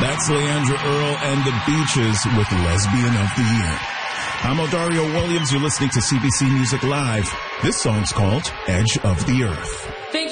That's Leandra Earl and the Beaches with Lesbian of the Year. I'm Odario Williams. You're listening to CBC Music Live. This song's called Edge of the Earth.